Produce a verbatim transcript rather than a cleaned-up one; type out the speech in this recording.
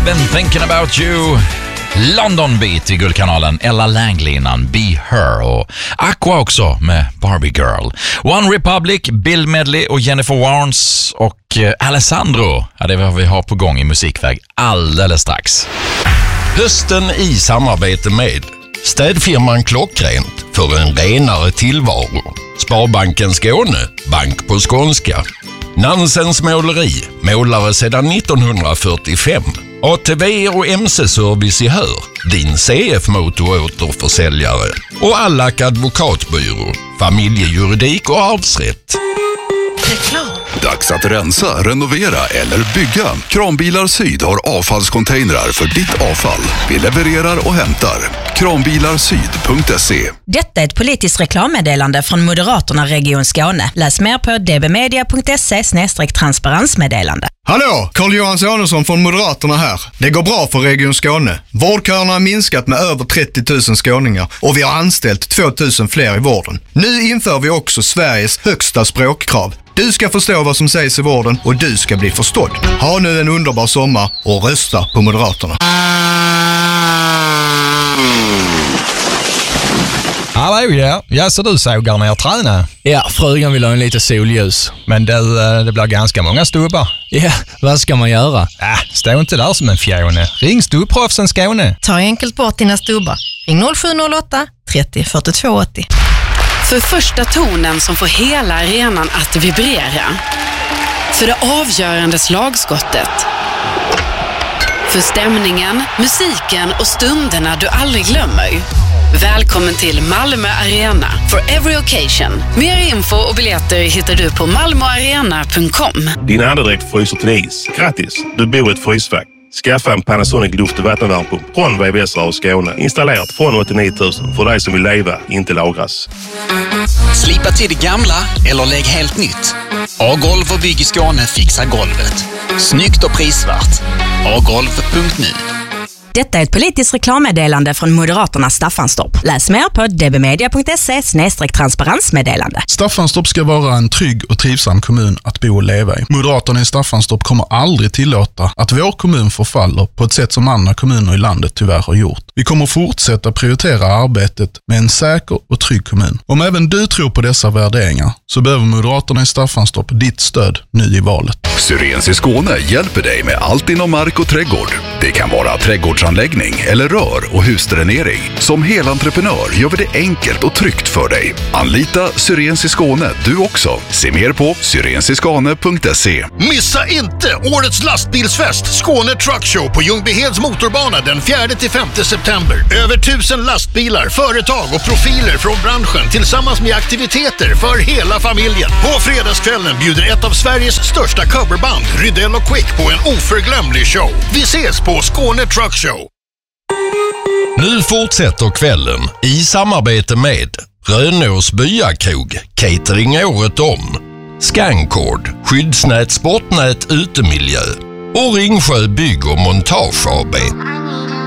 I've been thinking about you. London Beat i Guldkanalen. Ella Langley innan Be Her och Aqua också med Barbie Girl. One Republic, Bill Medley och Jennifer Warnes och Alessandro. Ja, det är vad vi har på gång i musikväg alldeles strax. Hösten i samarbete med städfirman Klockrent för en renare tillvaro. Sparbanken Skåne, bank på skånska. Nansens måleri, målare sedan nittonhundrafyrtiofem. A T V och M C-service i Hör, din C F-motoråterförsäljare. Och Allack advokatbyrå, familjejuridik och arvsrätt. Reklam. Dags att rensa, renovera eller bygga. Kranbilar Syd har avfallscontainrar för ditt avfall. Vi levererar och hämtar. kranbilarsyd punkt se. Detta är ett politiskt reklammeddelande från Moderaterna Region Skåne. Läs mer på d b media punkt se slash transparensmeddelande. Hallå, Carl-Johan Sonesson från Moderaterna här. Det går bra för Region Skåne. Vårdköerna har minskat med över trettio tusen skåningar och vi har anställt två tusen fler i vården. Nu inför vi också Sveriges högsta språkkrav. Du ska förstå vad som sägs i vården och du ska bli förstådd. Ha nu en underbar sommar och rösta på Moderaterna. Hallå, ja. Ja, så du sågar ner träna? Ja, frugan vill ha en lite solljus. Men det, det blir ganska många stubbar. Ja, vad ska man göra? Äh, stå inte där som en fjone. Ring Stubbproffsen Skåne. Ta enkelt bort dina stubbar. Ring noll sju noll åtta trettio fyrtiotvå åttio. För första tonen som får hela arenan att vibrera. För det avgörande slagskottet. För stämningen, musiken och stunderna du aldrig glömmer. Välkommen till Malmö Arena for every occasion. Mer info och biljetter hittar du på malmoarena punkt com. Din andedräkt fryser till is. Grattis, du bor i ett frysfack. Skaffa en Panasonic luft- och vattenvärmepump från V V S och Skåne. Installerat från åttionio tusen för dig som vill leva, inte lagras. Slipa till det gamla eller lägg helt nytt. A-golv och bygg i Skåne fixar golvet. Snyggt och prisvärt. a golv punkt nu. Detta är ett politiskt reklammeddelande från Moderaterna Staffanstorp. Läs mer på d b media punkt se slash transparensmeddelande. Staffanstorp ska vara en trygg och trivsam kommun att bo och leva i. Moderaterna i Staffanstorp kommer aldrig tillåta att vår kommun förfaller på ett sätt som andra kommuner i landet tyvärr har gjort. Vi kommer fortsätta prioritera arbetet med en säker och trygg kommun. Om även du tror på dessa värderingar så behöver Moderaterna i Staffanstorp ditt stöd nu i valet. Syrens i Skåne hjälper dig med allt inom mark och trädgård. Det kan vara trädgårdsanläggning eller rör- och husdränering. Som helentreprenör gör vi det enkelt och tryggt för dig. Anlita Syrens i Skåne du också. Se mer på syrensiskane punkt se. Missa inte årets lastbilsfest Skåne Truck Show på Ljungbyheds motorbana den fjärde till femte september. Över tusen lastbilar, företag och profiler från branschen tillsammans med aktiviteter för hela familjen. På fredagskvällen bjuder ett av Sveriges största coverband, Rydell och Quick, på en oförglömlig show. Vi ses på Skåne Truck Show. Nu fortsätter kvällen i samarbete med Rönås byakrog, catering året om, Scancord, skyddsnät, sportnät, utemiljö och Ringsjö bygg- och montage A B.